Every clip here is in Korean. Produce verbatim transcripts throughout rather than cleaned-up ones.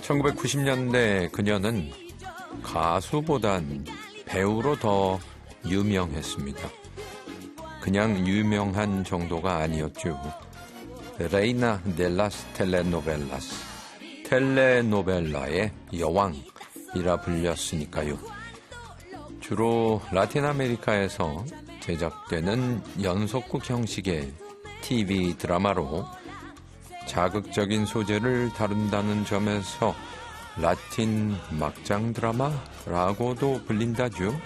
천구백구십 년대 그녀는 가수보단 배우로 더 유명했습니다. 그냥 유명한 정도가 아니었죠. 레이나 데 라스 텔레노벨라스, 텔레노벨라의 여왕이라 불렸으니까요. 주로 라틴 아메리카에서 제작되는 연속극 형식의 티비 드라마로 자극적인 소재를 다룬다는 점에서 라틴 막장 드라마라고도 불린다죠.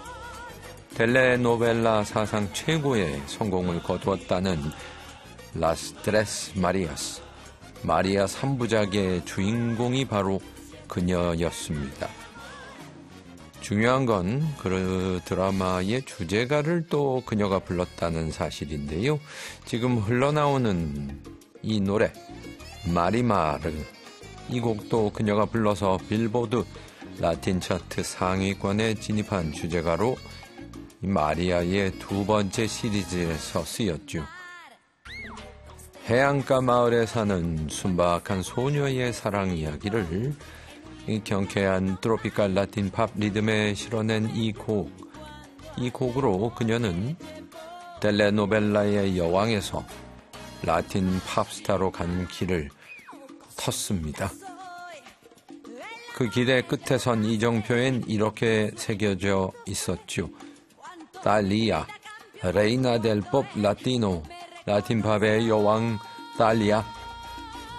텔레노벨라 사상 최고의 성공을 거두었다는 라스 트레스 마리아스, 마리아 삼부작의 주인공이 바로 그녀였습니다. 중요한 건 그 드라마의 주제가를 또 그녀가 불렀다는 사실인데요. 지금 흘러나오는 이 노래 마리마르, 이 곡도 그녀가 불러서 빌보드 라틴 차트 상위권에 진입한 주제가로 마리아의 두 번째 시리즈에서 쓰였죠. 해안가 마을에 사는 순박한 소녀의 사랑 이야기를 이 경쾌한 트로피칼 라틴 팝 리듬에 실어낸 이 곡, 이 곡으로 그녀는 텔레노벨라의 여왕에서 라틴 팝스타로 간 길을 텄습니다. 그 길의 끝에 선 이정표엔 이렇게 새겨져 있었죠. 딸리아, 레이나 델 법 라티노, 라틴 팝의 여왕 딸리아.